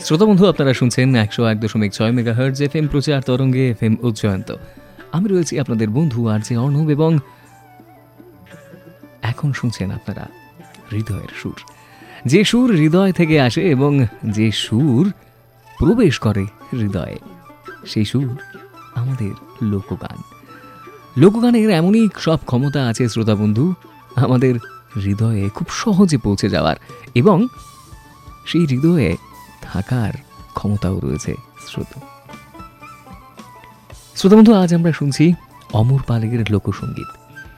শ্রোতা বন্ধু, আপনারা শুনছেন 101.6 মেগাহার্টজ এফএম প্রচার তরঙ্গে এফএম উজ্জয়ন্ত। আমি রয়েছি আপনাদের বন্ধু আরজে অর্ণব, এবং এখন শুনছেন আপনারা হৃদয়ের সুর। যে সুর হৃদয় থেকে আসে এবং যে সুর প্রবেশ করে হৃদয়ে, সেই সুর আমাদের লোকগান। লোকগানের এমনই সব ক্ষমতা আছে শ্রোতা বন্ধু, আমাদের হৃদয়ে খুব সহজে পৌঁছে যাওয়ার, এবং সেই হৃদয়ে থাকার ক্ষমতাও রয়েছে। শ্রোতা বন্ধু, আজ আমরা শুনছি অমর পালের লোকসঙ্গীত।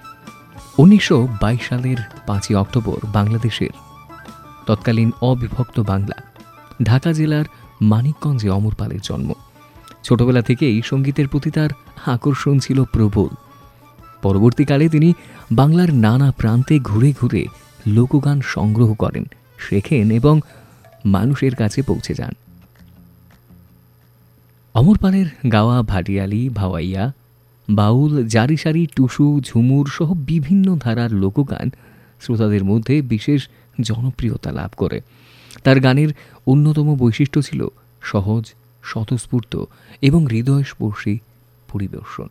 1922 সালের 5ই অক্টোবর বাংলাদেশের তৎকালীন অবিভক্ত বাংলা ঢাকা জেলার মানিকগঞ্জে অমর পালের জন্ম। ছোটবেলা থেকেই সঙ্গীতের প্রতি তার আকর্ষণ ছিল প্রবল। পরবর্তীকালে তিনি বাংলার নানা প্রান্তে ঘুরে ঘুরে লোকগান সংগ্রহ করেন, শেখেন এবং মানুষের কাছে পৌঁছে যান। অমর পালের গাওয়া ভাটিয়ালি, ভাওয়াইয়া, বাউল, জারিসারি, টুসু, ঝুমুর সহ বিভিন্ন ধারার লোকগান শ্রোতাদের মধ্যে বিশেষ জনপ্রিয়তা লাভ করে। তার গানের অন্যতম বৈশিষ্ট্য ছিল সহজ, স্বতঃস্ফূর্ত এবং হৃদয়স্পর্শী পরিবেশন।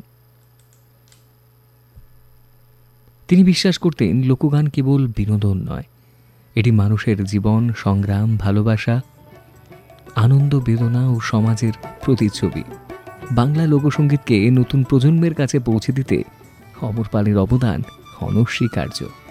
তিনি বিশ্বাস করতেন লোকগান কেবল বিনোদন নয়, এটি মানুষের জীবন, সংগ্রাম, ভালোবাসা, আনন্দ, বেদনা ও সমাজের প্রতিচ্ছবি। বাংলা লোকসঙ্গীতকে নতুন প্রজন্মের কাছে পৌঁছে দিতে অমর পালের অবদান অনস্বীকার্য।